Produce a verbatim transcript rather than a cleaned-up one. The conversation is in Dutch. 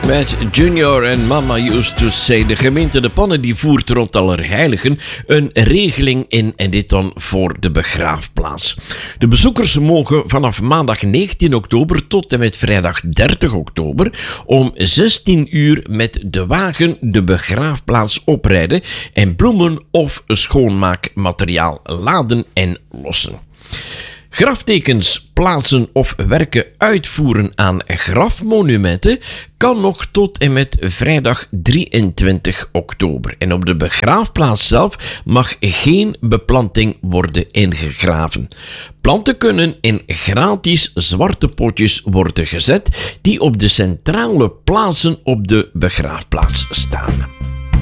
met Junior en Mama Used to Say. De gemeente De Panne die voert rond Allerheiligen een regeling in en dit dan voor de begraafplaats. De bezoekers mogen vanaf maandag negentien oktober tot en met vrijdag dertig oktober om zestien uur met de wagen de begraafplaats oprijden en bloemen of schoonmaakmateriaal laden en lossen. Graftekens plaatsen of werken uitvoeren aan grafmonumenten kan nog tot en met vrijdag drieëntwintig oktober. En op de begraafplaats zelf mag geen beplanting worden ingegraven. Planten kunnen in gratis zwarte potjes worden gezet die op de centrale plaatsen op de begraafplaats staan.